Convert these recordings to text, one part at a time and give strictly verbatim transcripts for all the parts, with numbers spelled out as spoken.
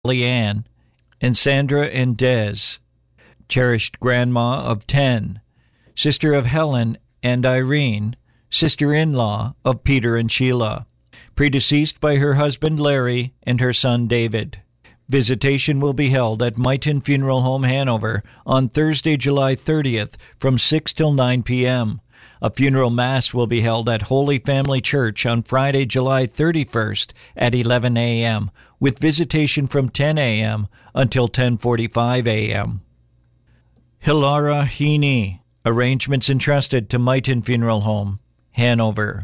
Leanne, and Sandra and Des, cherished grandma of ten, sister of Helen and Irene, sister-in-law of Peter and Sheila, predeceased by her husband Larry and her son David. Visitation will be held at Mighton Funeral Home, Hanover, on Thursday, July thirtieth, from six till nine p.m. A funeral mass will be held at Holy Family Church on Friday, July thirty-first at eleven a.m., with visitation from ten a.m. until ten forty-five a.m. Hilara Heaney, arrangements entrusted to Mighton Funeral Home, Hanover.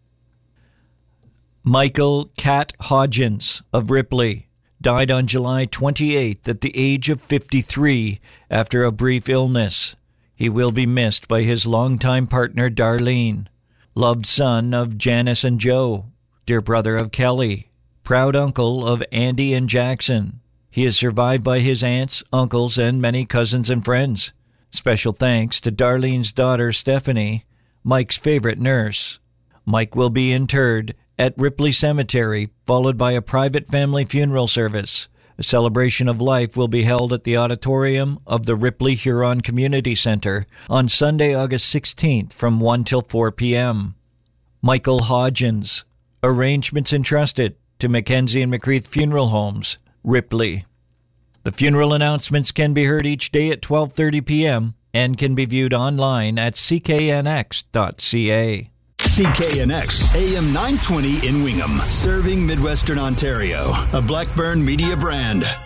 Michael Cat Hodgins of Ripley died on July twenty-eighth at the age of fifty-three after a brief illness. He will be missed by his longtime partner Darlene, loved son of Janice and Joe, dear brother of Kelly, proud uncle of Andy and Jackson. He is survived by his aunts, uncles, and many cousins and friends. Special thanks to Darlene's daughter Stephanie, Mike's favorite nurse. Mike will be interred at Ripley Cemetery, followed by a private family funeral service. A celebration of life will be held at the auditorium of the Ripley Huron Community Center on Sunday, August sixteenth from one till four p.m. Michael Hodgins, arrangements entrusted to Mackenzie and McCreath Funeral Homes, Ripley. The funeral announcements can be heard each day at twelve thirty p.m. and can be viewed online at c k n x dot c a. C K N X, A M nine twenty in Wingham, serving Midwestern Ontario, a Blackburn Media brand.